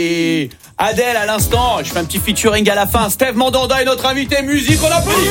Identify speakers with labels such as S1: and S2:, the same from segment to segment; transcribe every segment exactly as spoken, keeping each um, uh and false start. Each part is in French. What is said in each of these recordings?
S1: Et Adèle à l'instant, je fais un petit featuring à la fin. Steve Mandanda est notre invité musique, on applaudit.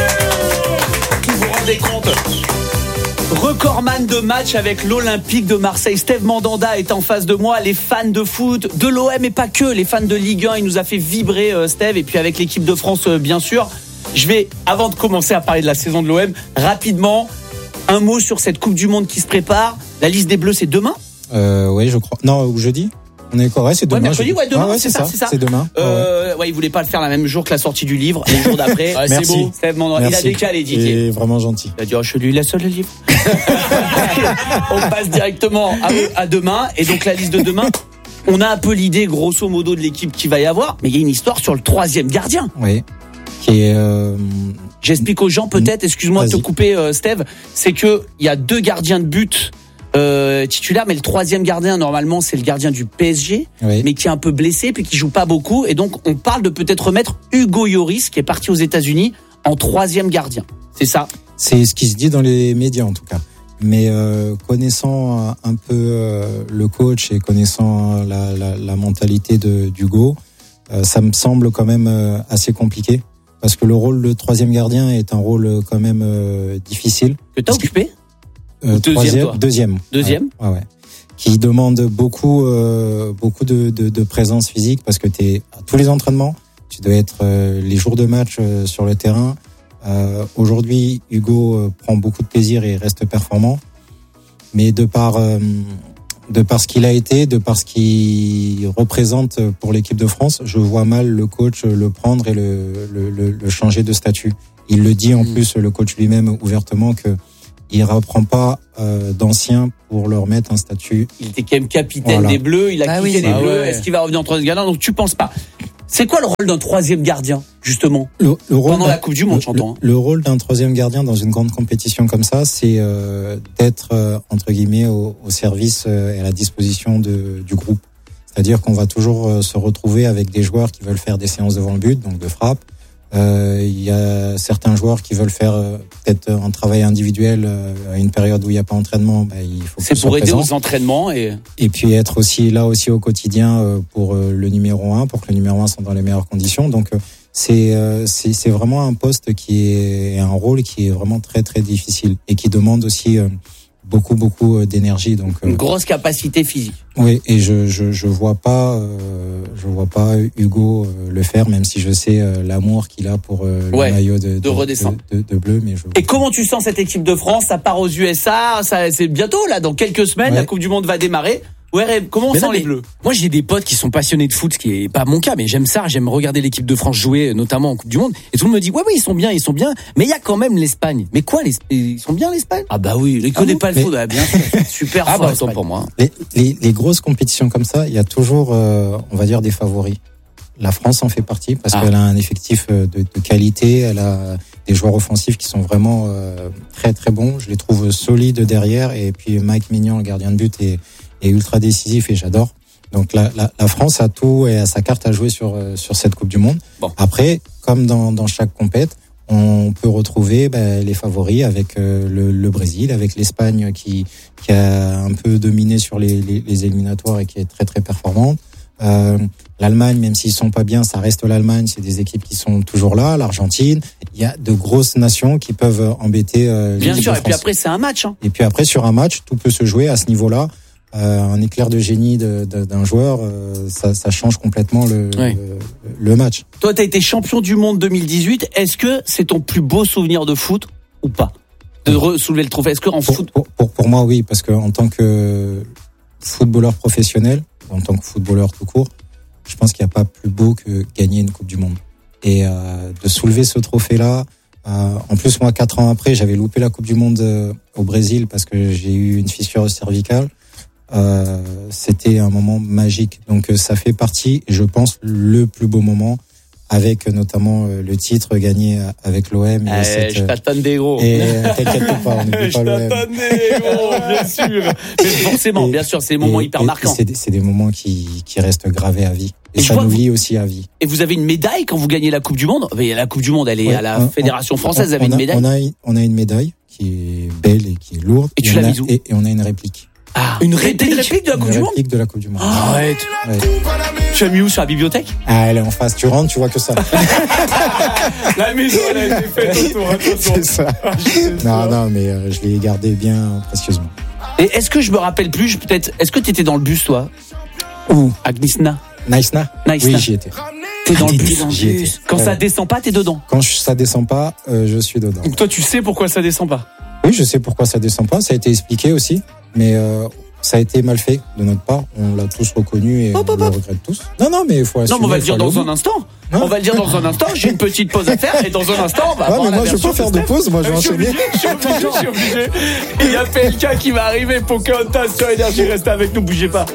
S1: Vous vous rendez compte ? Recordman de match avec l'Olympique de Marseille. Steve Mandanda est en face de moi. Les fans de foot, de l'O M et pas que, les fans de Ligue un, il nous a fait vibrer euh, Steve. Et puis avec l'équipe de France, euh, bien sûr. Je vais, avant de commencer à parler de la saison de l'O M, rapidement, un mot sur cette Coupe du Monde qui se prépare. La liste des Bleus, c'est demain ?
S2: euh, Oui, je crois. Non, ou jeudi. On est correct, c'est demain.
S1: Ouais, mercredi, ouais, demain,
S2: ah ouais,
S1: c'est, c'est ça, ça, c'est ça.
S2: C'est demain.
S1: Euh, ouais. ouais, il voulait pas le faire le même jour que la sortie du livre, les jours d'après.
S2: Ouais,
S1: c'est
S2: merci.
S1: beau. Steve Mandanda, il a décalé, Didier.
S2: Il est vraiment gentil.
S1: Il a dit, oh, je lui laisse le livre. On passe directement à, à demain. Et donc, la liste de demain, on a un peu l'idée, grosso modo, de l'équipe qu'il va y avoir. Mais il y a une histoire sur le troisième gardien.
S2: Oui. Qui est, euh...
S1: J'explique aux gens, peut-être, excuse-moi Vas-y. de te couper, euh, Steve. C'est que, il y a deux gardiens de but Euh, titulaire, mais le troisième gardien normalement c'est le gardien du P S G, oui. mais qui est un peu blessé puis qui joue pas beaucoup, et donc on parle de peut-être remettre Hugo Lloris qui est parti aux États-Unis en troisième gardien. C'est ça ?
S2: C'est ce qui se dit dans les médias en tout cas. Mais euh, connaissant un peu euh, le coach et connaissant la, la, la mentalité de d'Hugo, euh, ça me semble quand même euh, assez compliqué parce que le rôle de troisième gardien est un rôle quand même euh, difficile.
S1: Que t'as occupé ?
S2: Euh, deuxième, troisième, deuxième,
S1: deuxième,
S2: ouais, ouais, ouais. Qui demande beaucoup, euh, beaucoup de, de, de présence physique parce que t'es à tous les entraînements, tu dois être euh, les jours de match euh, sur le terrain. Euh, aujourd'hui, Hugo euh, prend beaucoup de plaisir et reste performant, mais de par, euh, de par ce qu'il a été, de par ce qu'il représente pour l'équipe de France, je vois mal le coach le prendre et le, le, le, le changer de statut. Il le dit en mmh. plus, le coach lui-même ouvertement que il reprend pas euh, d'anciens pour leur mettre un statut.
S1: Il était quand même capitaine voilà. des Bleus, il a ah quitté oui, les ah Bleus. Ouais. Est-ce qu'il va revenir en troisième gardien ? Donc tu penses pas. C'est quoi le rôle d'un troisième gardien, justement,
S2: le, le rôle
S1: pendant la Coupe du Monde, j'entends.
S2: Le, le rôle d'un troisième gardien dans une grande compétition comme ça, c'est euh, d'être euh, entre guillemets au, au service euh, et à la disposition de, du groupe. C'est-à-dire qu'on va toujours euh, se retrouver avec des joueurs qui veulent faire des séances devant le but, donc de frappe. Il euh, y a certains joueurs qui veulent faire euh, peut-être un travail individuel euh, à une période où il n'y a pas d'entraînement. Bah, il faut
S1: c'est pour aider présent. Aux entraînements et
S2: et puis être aussi là aussi au quotidien euh, pour euh, le numéro un, pour que le numéro un soit dans les meilleures conditions. Donc euh, c'est euh, c'est c'est vraiment un poste qui est un rôle qui est vraiment très très difficile et qui demande aussi euh, beaucoup beaucoup d'énergie. Donc
S1: euh, une grosse capacité physique.
S2: Oui, et je je je vois pas euh, je vois pas Hugo euh, le faire, même si je sais euh, l'amour qu'il a pour euh,
S1: ouais,
S2: le maillot de de,
S1: de, redescendre.
S2: de, de, de bleu. Mais je...
S1: Et comment tu sens cette équipe de France ? Ça part aux U S A, ça c'est bientôt là, dans quelques semaines, ouais. La Coupe du Monde va démarrer. Ouais, comment on mais sent non, les Bleus ?
S3: Moi, j'ai des potes qui sont passionnés de foot, ce qui est pas mon cas, mais j'aime ça, j'aime regarder l'équipe de France jouer, notamment en Coupe du Monde. Et tout le monde me dit, ouais, ouais, ils sont bien, ils sont bien, mais il y a quand même l'Espagne. Mais quoi, les... ils sont bien l'Espagne ?
S1: Ah bah oui, ils ah connaissent bon pas le mais... foot, ah, bien sûr, super
S3: ah
S1: fort.
S3: Ah bah, pour moi.
S2: Les, les, les grosses compétitions comme ça, il y a toujours, euh, on va dire, des favoris. La France en fait partie parce ah. qu'elle a un effectif de, de qualité, elle a des joueurs offensifs qui sont vraiment euh, très très bons. Je les trouve solides derrière, et puis Mike Maignan, le gardien de but, est est ultra décisif et j'adore. Donc la, la, la France a tout et a sa carte à jouer sur sur cette Coupe du Monde. Bon. Après, comme dans dans chaque compète, on peut retrouver ben, les favoris avec euh, le, le Brésil, avec l'Espagne qui qui a un peu dominé sur les, les, les éliminatoires et qui est très très performante. Euh, L'Allemagne, même s'ils sont pas bien, ça reste l'Allemagne. C'est des équipes qui sont toujours là. L'Argentine, il y a de grosses nations qui peuvent embêter. Euh,
S1: bien sûr. Et puis après, c'est un match. Hein.
S2: Et puis après, sur un match, tout peut se jouer à ce niveau-là. Euh, un éclair de génie de, de, d'un joueur, euh, ça, ça change complètement le, oui. le, le match.
S1: Toi, tu as été champion du monde deux mille dix-huit. Est-ce que c'est ton plus beau souvenir de foot ou pas ? De re- soulever le trophée. Est-ce que en
S2: pour,
S1: foot
S2: pour, pour, pour moi, oui, parce que en tant que footballeur professionnel, en tant que footballeur tout court, je pense qu'il n'y a pas plus beau que gagner une Coupe du Monde. Et euh, de soulever ce trophée-là. Euh, en plus, moi, quatre ans après, j'avais loupé la Coupe du Monde euh, au Brésil parce que j'ai eu une fissure cervicale. Euh, c'était un moment magique. Donc ça fait partie, je pense, le plus beau moment, avec notamment le titre gagné avec l'O M.
S1: Eh, cette, je t'attends des gros.
S2: Et t'inquiète pas, on n'oublie pas l'O M.
S1: Je t'attends des gros, bien sûr. Mais forcément, et, bien sûr, c'est des moments et, hyper
S2: et,
S1: marquants.
S2: C'est des, c'est des moments qui, qui restent gravés à vie. Et, et ça nous lie aussi à vie.
S1: Et vous avez une médaille quand vous gagnez la Coupe du Monde ? La Coupe du Monde, elle est ouais, à la on, Fédération française. On, vous avez
S2: on a,
S1: une médaille ?
S2: on a, on a une médaille qui est belle et qui est lourde.
S1: Et, et tu l'as mise où ?
S2: Et, et on a une réplique.
S1: Ah, une réplique, une réplique de la Coupe
S2: une
S1: du Monde ?
S2: Une réplique de la Coupe du Monde.
S1: Arrête.
S2: Ouais.
S1: Tu as mis où, sur la bibliothèque?
S2: Ah, elle est en face. Tu rentres, tu vois que ça.
S1: La maison, elle a été faite autour.
S2: C'est ça. Non, non, mais euh, je l'ai gardé bien précieusement.
S1: Et est-ce que je me rappelle plus, je- peut-être, est-ce que t'étais dans le bus, toi?
S2: Où?
S1: À Gnisna?
S2: Nice-na?
S1: Nice-na.
S2: Oui, j'y étais.
S1: T'es dans
S2: Ah,
S1: le
S2: t'étais
S1: bus.
S2: dans le J'y bus. étais.
S1: Quand
S2: Ouais.
S1: ça descend pas, t'es dedans.
S2: Quand je- ça descend pas, euh, je suis dedans.
S1: Donc toi, tu sais pourquoi ça descend pas?
S2: Oui, je sais pourquoi ça descend pas. Ça a été expliqué aussi, mais euh, ça a été mal fait de notre part. On l'a tous reconnu et
S1: Hop,
S2: on
S1: hop,
S2: le
S1: hop.
S2: regrette tous. Non, non, mais il faut assumer.
S1: Non, mais on va le
S2: il faut
S1: dire
S2: aller au
S1: dans
S2: bout.
S1: un instant.
S2: Non.
S1: On va le dire dans un instant. J'ai une petite pause à faire et dans un instant, on va
S2: Ouais,
S1: voir
S2: mais
S1: la
S2: moi, je peux
S1: version
S2: pas faire
S1: de
S2: de pause. Moi, je vais
S1: Je suis
S2: enchaîner.
S1: obligé, je suis obligé, je suis obligé. Il y a P L K qui va arriver. Pocahontas sur Énergie. Restez avec nous, bougez pas.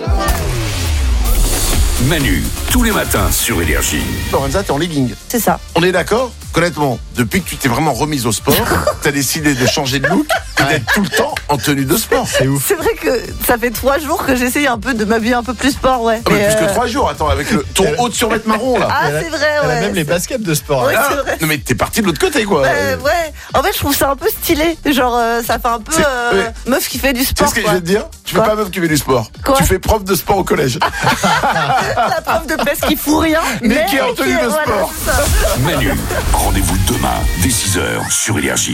S4: Manu, tous les matins sur Énergie.
S5: Lorenza, t'es en legging.
S6: C'est ça.
S5: On est d'accord? Honnêtement, depuis que tu t'es vraiment remise au sport, t'as décidé de changer de look et d'être tout le temps en tenue de sport. C'est ouf.
S6: C'est vrai que ça fait trois jours que j'essaye un peu de m'habiller un peu plus sport, ouais.
S5: Ah, mais
S6: Mais,
S5: plus
S6: euh,
S5: que trois jours, attends, avec le, ton haut de survêt marron là.
S6: Ah, c'est vrai, ouais.
S5: baskets de sport.
S6: Ouais, c'est vrai.
S5: Non mais t'es parti de l'autre côté quoi.
S6: Euh, ouais. En fait, je trouve ça un peu stylé. Genre, euh, ça fait un peu
S5: C'est-
S6: euh,
S5: ouais.
S6: meuf qui fait du
S5: Tu sais
S6: sport.
S5: ce que je
S6: quoi.
S5: vais te dire? Tu fais
S6: Quoi
S5: pas meuf qui fait du sport.
S6: Quoi
S5: Tu fais prof de sport au collège.
S6: La prof de pèse qui fout rien,
S5: Mais qui est en tenue de
S6: voilà,
S5: sport.
S6: c'est ça.
S4: Manu, rendez-vous demain dès six heures sur Énergie.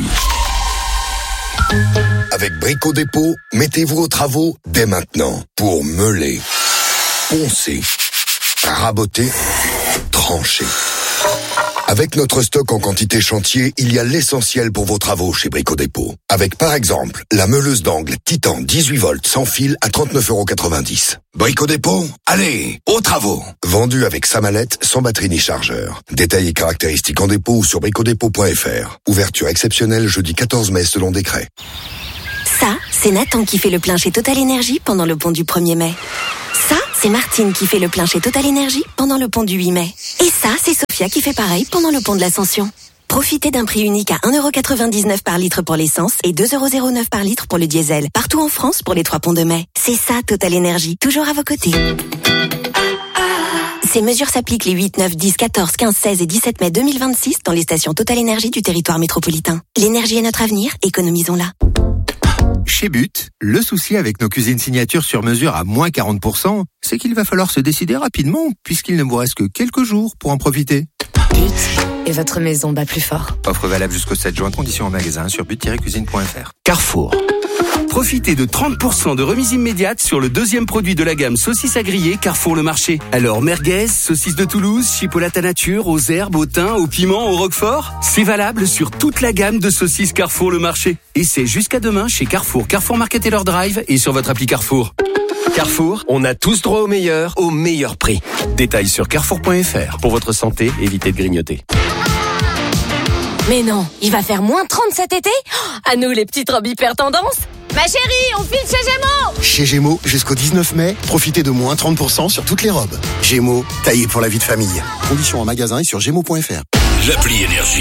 S7: Avec Brico Dépôt, mettez-vous aux travaux dès maintenant pour meuler, poncer, raboter, trancher. Avec notre stock en quantité chantier, il y a l'essentiel pour vos travaux chez Brico Dépôt. Avec par exemple la meuleuse d'angle Titan dix-huit volts sans fil à trente-neuf euros quatre-vingt-dix. Brico Dépôt, allez, aux travaux. Vendu avec sa mallette, sans batterie ni chargeur. Détails et caractéristiques en dépôt ou sur bricodépôt point f r. Ouverture exceptionnelle jeudi quatorze mai selon décret.
S8: Ça, c'est Nathan qui fait le plein chez Total Énergie pendant le pont du premier mai. Ça, c'est Martine qui fait le plein chez Total Énergie pendant le pont du huit mai. Et ça, c'est Sophia qui fait pareil pendant le pont de l'Ascension. Profitez d'un prix unique à un euro quatre-vingt-dix-neuf par litre pour l'essence et deux euros zéro neuf par litre pour le diesel. Partout en France pour les trois ponts de mai. C'est ça, Total Énergie. Toujours à vos côtés. Ces mesures s'appliquent les huit, neuf, dix, quatorze, quinze, seize et dix-sept mai deux mille vingt-six dans les stations Total Énergie du territoire métropolitain. L'énergie est notre avenir, économisons-la.
S9: Chez But, le souci avec nos cuisines signatures sur mesure à moins quarante pour cent, c'est qu'il va falloir se décider rapidement puisqu'il ne vous reste que quelques jours pour en profiter.
S10: But et votre maison bat plus fort.
S9: Offre valable jusqu'au sept juin, conditions en magasin sur but tiret cuisine point f r. Carrefour.
S11: Profitez de trente pour cent de remise immédiate sur le deuxième produit de la gamme saucisses à griller Carrefour Le Marché. Alors merguez, saucisses de Toulouse, chipolata nature, aux herbes, au thym, au piment, au roquefort. C'est valable sur toute la gamme de saucisses Carrefour Le Marché. Et c'est jusqu'à demain chez Carrefour, Carrefour Market et leur drive et sur votre appli Carrefour. Carrefour, on a tous droit au meilleur, au meilleur prix. Détails sur carrefour point f r. Pour votre santé, évitez de grignoter.
S10: Mais non, il va faire moins trente cet été? À nous les petites robes hyper tendance. Ma chérie, on file chez Gémeaux.
S12: Chez Gémeaux, jusqu'au dix-neuf mai, profitez de moins trente pour cent sur toutes les robes. Gémeaux, taillé pour la vie de famille. Conditions en magasin et sur gémeaux point f r.
S4: L'appli Énergie.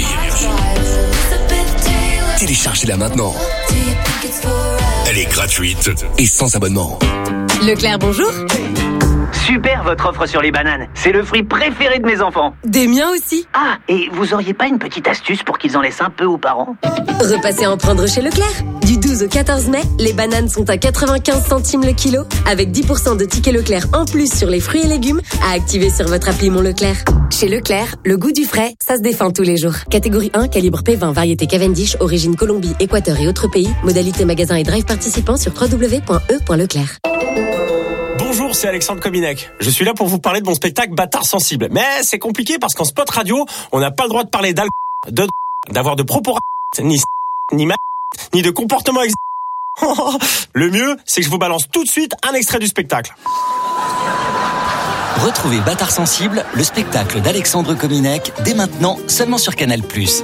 S7: Téléchargez-la maintenant.
S4: Elle est gratuite.
S7: Et sans abonnement.
S10: Leclerc, bonjour.
S13: Super votre offre sur les bananes. C'est le fruit préféré de mes enfants.
S10: Des miens aussi.
S13: Ah, et vous auriez pas une petite astuce pour qu'ils en laissent un peu aux parents?
S10: Repassez en prendre chez Leclerc. Du douze au quatorze mai, les bananes sont à quatre-vingt-quinze centimes le kilo, avec dix pour cent de tickets Leclerc en plus sur les fruits et légumes à activer sur votre appli Mon Leclerc. Chez Leclerc, le goût du frais, ça se défend tous les jours. Catégorie un, calibre P vingt, variété Cavendish, origine Colombie, Équateur et autres pays. Modalité magasin et drive participant sur w w w point e point leclerc.
S14: Bonjour, c'est Alexandre Kominek. Je suis là pour vous parler de mon spectacle Bâtard sensible. Mais c'est compliqué parce qu'en spot radio, on n'a pas le droit de parler d'alcool, de d'avoir de propos ni ni ma ni de comportement ex... Le mieux, c'est que je vous balance tout de suite un extrait du spectacle.
S15: Retrouvez Bâtard sensible, le spectacle d'Alexandre Kominek, dès maintenant seulement sur Canal plus.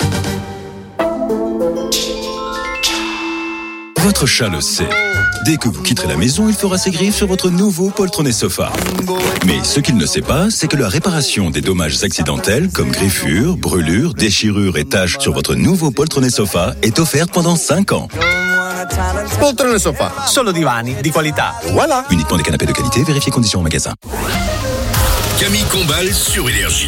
S16: Votre chat le sait. Dès que vous quitterez la maison, il fera ses griffes sur votre nouveau poltronné sofa. Mais ce qu'il ne sait pas, c'est que la réparation des dommages accidentels comme griffures, brûlures, déchirures et taches sur votre nouveau poltronné sofa est offerte pendant cinq ans.
S17: Poltrone sofa, solo divani di qualità. Voilà.
S16: Uniquement des canapés de qualité, vérifiez conditions en magasin.
S4: Camille Combal sur Énergie.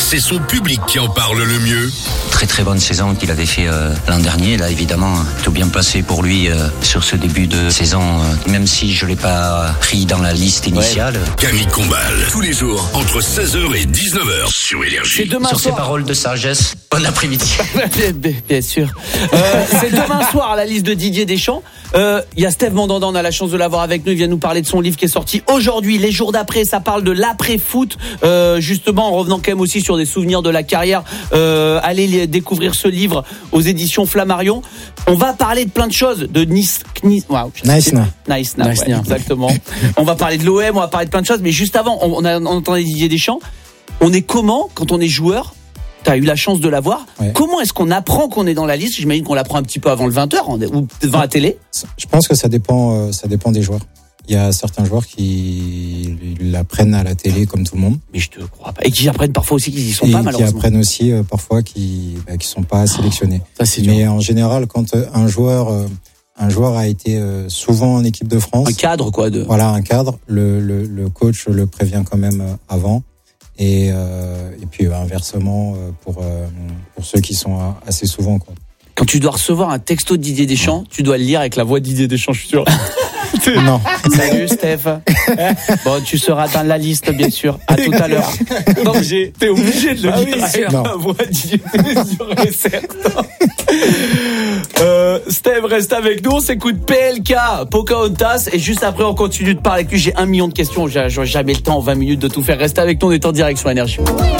S7: c'est son public qui en parle le mieux.
S18: Très très bonne saison qu'il avait fait euh, l'an dernier. Là, évidemment, tout bien passé pour lui euh, sur ce début de saison, euh, même si je l'ai pas pris dans la liste initiale. Ouais.
S7: Camille Combal, tous les jours, entre seize heures et dix-neuf heures sur Énergie.
S18: C'est demain sur soir. Ces paroles de sagesse, bon après-midi.
S1: Bien sûr. Euh, c'est demain soir la liste de Didier Deschamps. Il euh, y a Steve Mandanda, on a la chance de l'avoir avec nous. Il vient nous parler de son livre qui est sorti aujourd'hui. Les jours d'après, ça parle de l'après-foot. Euh, justement, en revenant quand même aussi sur des souvenirs de la carrière. Euh, allez découvrir ce livre aux éditions Flammarion. On va parler de plein de choses. De Nice. Nice, wow,
S2: nice, no.
S1: nice, no, nice ouais, exactement. On va parler de l'O M, on va parler de plein de choses. Mais juste avant, on, a, on entendait Didier Deschamps. On est comment quand on est joueur? T'as eu la chance de l'avoir. Ouais. Comment est-ce qu'on apprend qu'on est dans la liste? J'imagine qu'on l'apprend un petit peu avant le vingt heures ou devant la télé.
S2: Je pense que ça dépend, ça dépend des joueurs. Il y a certains joueurs qui l'apprennent à la télé comme tout le monde.
S1: Mais je te crois pas. Et qui apprennent parfois aussi qu'ils y sont
S2: et
S1: pas, malheureusement.
S2: Qui apprennent aussi euh, parfois qui bah, qui sont pas sélectionnés.
S1: Ça, c'est
S2: Mais
S1: dur.
S2: En général, quand un joueur euh, un joueur a été euh, souvent en équipe de France,
S1: un cadre quoi de.
S2: Voilà, un cadre. Le le, le coach le prévient quand même avant. Et, euh, et puis inversement pour euh, pour ceux qui sont assez souvent quoi.
S1: Quand tu dois recevoir un texto de Didier Deschamps, tu dois le lire avec la voix de Didier Deschamps, je suis sûr.
S2: Non.
S1: Salut Steph. Bon, tu seras dans la liste bien sûr. À tout à l'heure. T'es obligé, t'es obligé de le
S3: ah
S1: lire
S3: oui,
S1: avec la voix de Didier Deschamps, certain. Euh, Steph, reste avec nous, on s'écoute P L K, Pocahontas, et juste après on continue de parler avec lui. J'ai un million de questions, j'aurai jamais le temps en vingt minutes de tout faire. Reste avec nous, on est en direct sur Énergie.